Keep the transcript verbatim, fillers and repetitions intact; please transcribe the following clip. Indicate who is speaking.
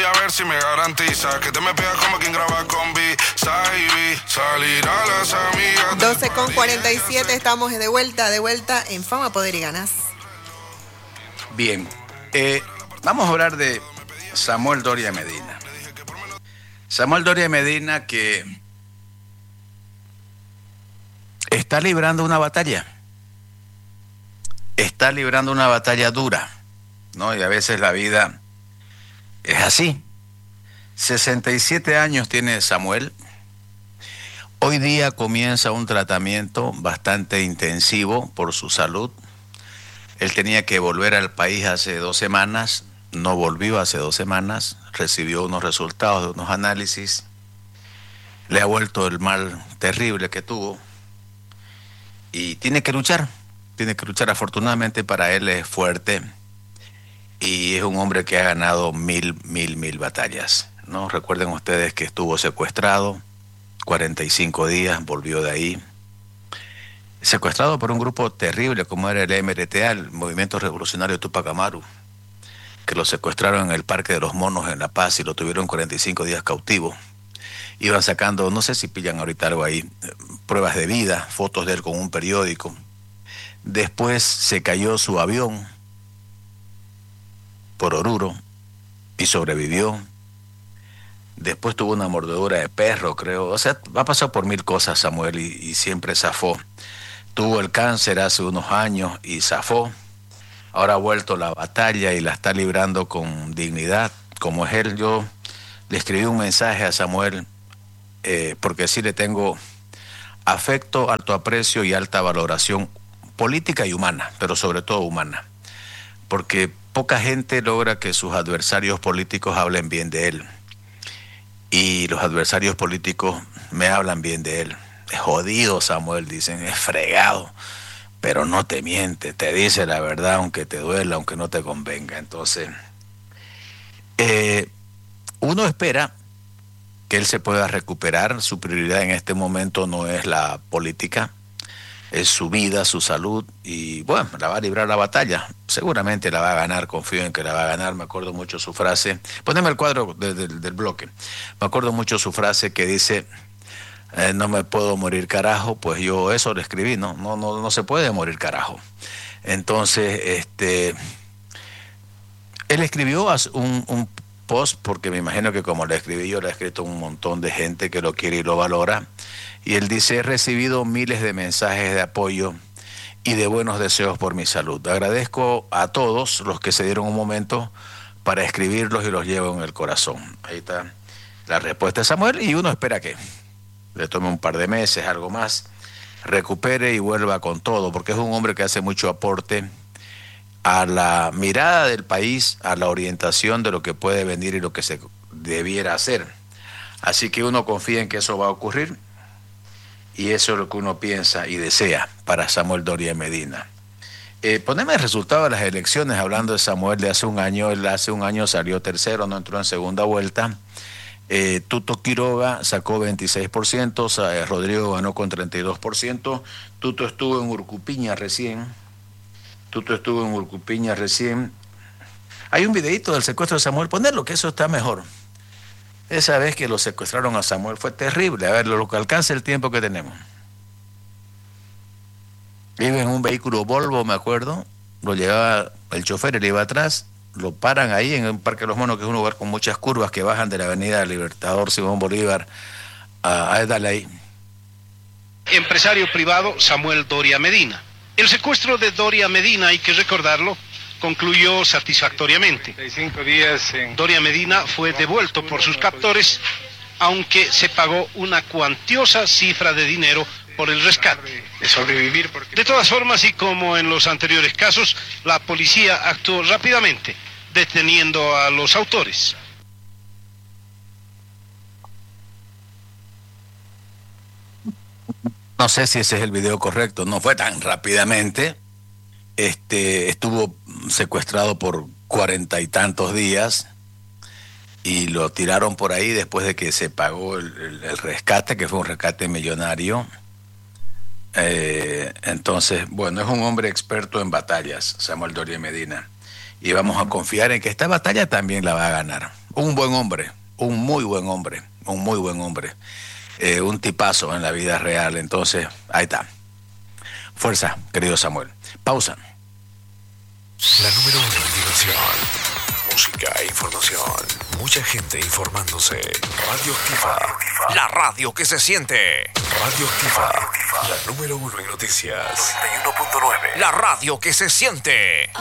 Speaker 1: Voy a ver si me garantiza que te me pegas como quien graba con B-Side. Salir a las amigas.
Speaker 2: doce con cuarenta y siete, estamos de vuelta, de vuelta en Fama, Poder y Ganas.
Speaker 3: Bien, eh, vamos a hablar de Samuel Doria Medina. Samuel Doria Medina, que está librando una batalla. Está librando una batalla dura, ¿no? Y a veces la vida es así. sesenta y siete años tiene Samuel. Hoy día comienza un tratamiento bastante intensivo por su salud. Él tenía que volver al país hace dos semanas, no volvió hace dos semanas, recibió unos resultados de unos análisis, le ha vuelto el mal terrible que tuvo y tiene que luchar. Tiene que luchar. Afortunadamente para él es fuerte y es un hombre que ha ganado mil, mil, mil batallas, ¿no? Recuerden ustedes que estuvo secuestrado cuarenta y cinco días, volvió de ahí, secuestrado por un grupo terrible como era el M R T A, el Movimiento Revolucionario Tupac Amaru, que lo secuestraron en el Parque de los Monos en La Paz y lo tuvieron cuarenta y cinco días cautivo. Iban sacando, no sé si pillan ahorita algo ahí, pruebas de vida, fotos de él con un periódico. Después se cayó su avión por Oruro y sobrevivió. Después tuvo una mordedura de perro, creo. O sea, va a pasar por mil cosas Samuel y, y siempre zafó. Tuvo el cáncer hace unos años y zafó. Ahora ha vuelto la batalla y la está librando con dignidad, como es él. Yo le escribí un mensaje a Samuel eh, porque sí le tengo afecto, alto aprecio y alta valoración política y humana, pero sobre todo humana, porque poca gente logra que sus adversarios políticos hablen bien de él, y los adversarios políticos me hablan bien de él. Es jodido Samuel, dicen, es fregado, pero no te miente, te dice la verdad aunque te duela, aunque no te convenga. Entonces, eh, uno espera que él se pueda recuperar. Su prioridad en este momento no es la política, es su vida, su salud, y bueno, la va a librar la batalla. Seguramente la va a ganar, confío en que la va a ganar. Me acuerdo mucho su frase, poneme el cuadro de, de, del bloque, me acuerdo mucho su frase que dice, eh, no me puedo morir carajo. Pues yo eso lo escribí, no, no, no, no se puede morir carajo. Entonces, este, él escribió un, un post, porque me imagino que como lo escribí yo, lo ha escrito un montón de gente que lo quiere y lo valora. Y él dice, he recibido miles de mensajes de apoyo y de buenos deseos por mi salud. Agradezco a todos los que se dieron un momento para escribirlos y los llevo en el corazón. Ahí está la respuesta de Samuel, y uno espera que le tome un par de meses, algo más, recupere y vuelva con todo, porque es un hombre que hace mucho aporte a la mirada del país, a la orientación de lo que puede venir y lo que se debiera hacer. Así que uno confía en que eso va a ocurrir. Y eso es lo que uno piensa y desea para Samuel Doria Medina. Eh, poneme el resultado de las elecciones, hablando de Samuel de hace un año. Él hace un año salió tercero, no entró en segunda vuelta. Eh, Tuto Quiroga sacó veintiséis por ciento, eh, Rodrigo ganó con treinta y dos por ciento. Tuto estuvo en Urcupiña recién. Tuto estuvo en Urcupiña recién. Hay un videito del secuestro de Samuel, ponerlo, que eso está mejor. Esa vez que lo secuestraron a Samuel fue terrible. A ver, lo que alcanza el tiempo que tenemos. Iba en un vehículo Volvo, me acuerdo. Lo llevaba el chofer, él iba atrás. Lo paran ahí en el Parque de los Monos, que es un lugar con muchas curvas que bajan de la avenida Libertador Simón Bolívar a, a Edaley.
Speaker 4: Empresario privado Samuel Doria Medina. El secuestro de Doria Medina, hay que recordarlo, concluyó satisfactoriamente. Doria Medina fue devuelto por sus captores, aunque se pagó una cuantiosa cifra de dinero por el rescate. De todas formas, y como en los anteriores casos, la policía actuó rápidamente, deteniendo a los autores.
Speaker 3: No sé si ese es el video correcto, no fue tan rápidamente. Este, estuvo secuestrado por cuarenta y tantos días y lo tiraron por ahí después de que se pagó el, el, el rescate, que fue un rescate millonario. Eh, entonces, bueno, es un hombre experto en batallas, Samuel Doria Medina, y vamos a confiar en que esta batalla también la va a ganar. Un buen hombre, un muy buen hombre, un muy buen hombre. Eh, un tipazo en la vida real. Entonces, ahí está. Fuerza, querido Samuel. Pausa.
Speaker 5: La número uno en diversión, música e información. Mucha gente informándose. Radioactiva. La radio que se siente. Radioactiva. La número uno en noticias. noventa y uno punto nueve. La radio que se siente.